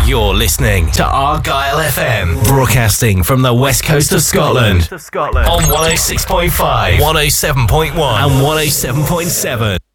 You're listening to Argyle FM, broadcasting from the west coast of Scotland on 106.5, 107.1 and 107.7.